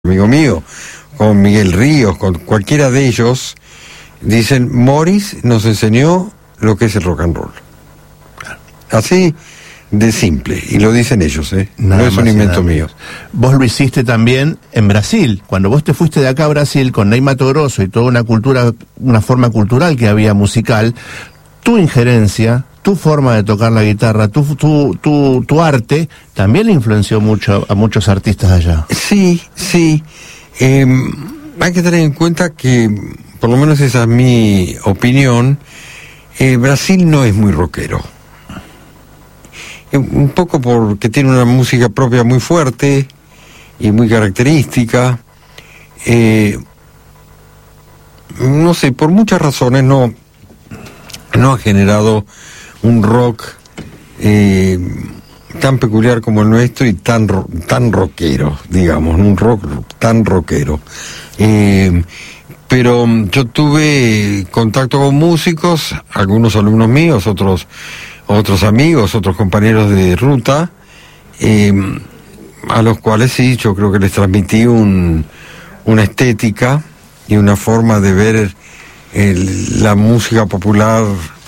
amigo mío, con Miguel Ríos, con cualquiera de ellos, dicen, Morris nos enseñó lo que es el rock and roll. Así de simple, y lo dicen ellos, no es un invento mío. Vos lo hiciste también en Brasil, cuando vos te fuiste de acá a Brasil con Ney Matogrosso y toda una cultura, una forma cultural que había musical, tu injerencia, tu forma de tocar la guitarra, tu arte, también le influenció mucho a muchos artistas allá. Sí. Hay que tener en cuenta que, por lo menos esa es mi opinión, Brasil no es muy rockero. Un poco porque tiene una música propia muy fuerte y muy característica. No sé, por muchas razones no ha generado un rock tan peculiar como el nuestro y tan rockero, digamos, un rock tan rockero. Pero yo tuve contacto con músicos, algunos alumnos míos, otros amigos, otros compañeros de ruta, a los cuales sí, yo creo que les transmití una estética y una forma de ver la música popular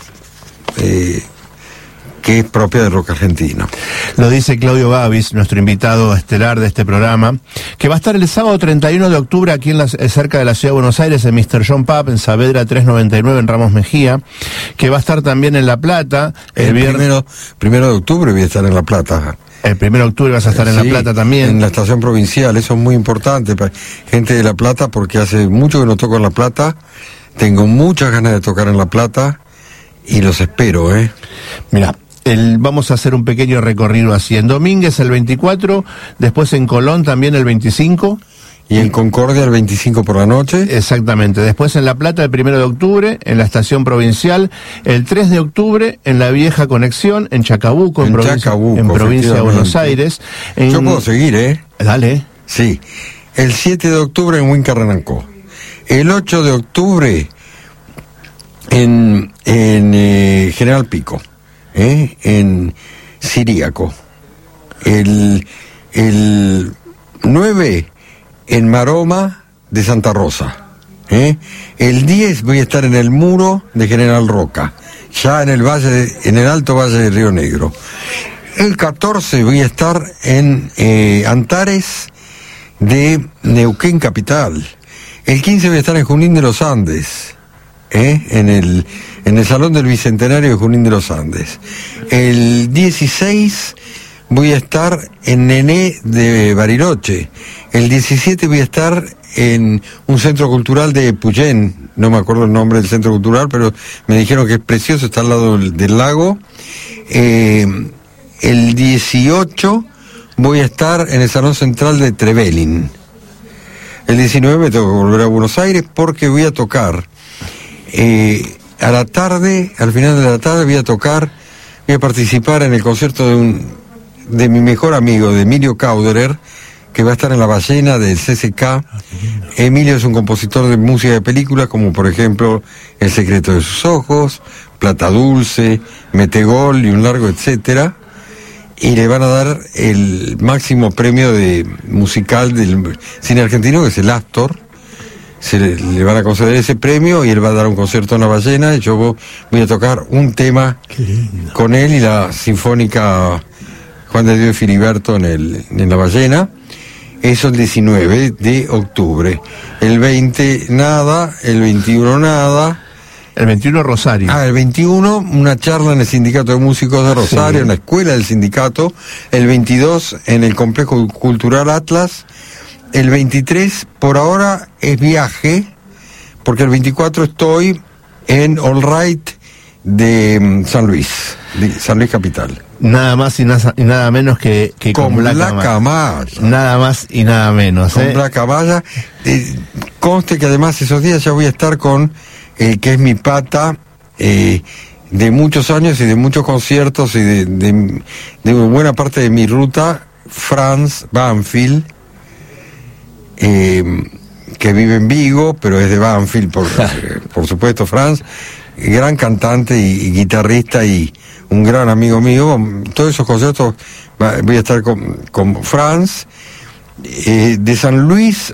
que es propia del rock argentino. Lo dice Claudio Bavis, nuestro invitado estelar de este programa, que va a estar el sábado 31 de octubre aquí cerca de la ciudad de Buenos Aires, en Mr. John Pub, en Saavedra 399, en Ramos Mejía, que va a estar también en La Plata. El primero de octubre voy a estar en La Plata. El 1 de octubre vas a estar en La Plata también. En la estación provincial, eso es muy importante para gente de La Plata, porque hace mucho que no toco en La Plata, tengo muchas ganas de tocar en La Plata, y los espero, Mira, vamos a hacer un pequeño recorrido así. En Domínguez el 24, después en Colón también el 25. Y en Concordia el 25 por la noche. Exactamente. Después en La Plata el 1 de octubre, en la estación provincial. El 3 de octubre en la Vieja Conexión, en Chacabuco, en provincia de Buenos Aires. Yo puedo seguir, Dale. Sí. El 7 de octubre en Huincarranancó. El 8 de octubre en General Pico. En Siríaco. El 9 en Maroma de Santa Rosa. El 10 voy a estar en el Muro de General Roca, ya en el Alto Valle de Río Negro. El 14 voy a estar en Antares de Neuquén Capital. El 15 voy a estar en Junín de los Andes, en el Salón del Bicentenario de Junín de los Andes. El 16 voy a estar en Nené de Bariloche. El 17 voy a estar en un centro cultural de Puyén, no me acuerdo el nombre del centro cultural, pero me dijeron que es precioso, está al lado del lago. El 18 voy a estar en el Salón Central de Trevelin. El 19 me tengo que volver a Buenos Aires porque voy a tocar a la tarde, al final de la tarde voy a participar en el concierto de mi mejor amigo, de Emilio Kauderer, que va a estar en La Ballena del CCK. Emilio es un compositor de música de películas, como por ejemplo El secreto de sus ojos, Plata Dulce, Metegol y un largo etcétera, y le van a dar el máximo premio musical del cine argentino, que es el Astor. Le van a conceder ese premio y él va a dar un concierto en La Ballena, y yo voy a tocar un tema con él y la Sinfónica Juan de Dios y Filiberto en La Ballena. Eso el 19 de octubre. El 20 nada, el 21 nada. El 21 Rosario. El 21 una charla en el Sindicato de Músicos de Rosario, en la escuela del sindicato. El 22 en el Complejo Cultural Atlas. El 23 por ahora es viaje, porque el 24 estoy en All Right de San Luis Capital. Nada más y nada menos que con Black Amaya. Nada más y nada menos. Con Black Amaya. Conste que además esos días ya voy a estar con el que es mi pata de muchos años y de muchos conciertos y de buena parte de mi ruta, Franz Banfield, que vive en Vigo, pero es de Banfield, por supuesto. Franz, gran cantante y guitarrista y un gran amigo mío. Todos esos conciertos voy a estar con Franz. de San Luis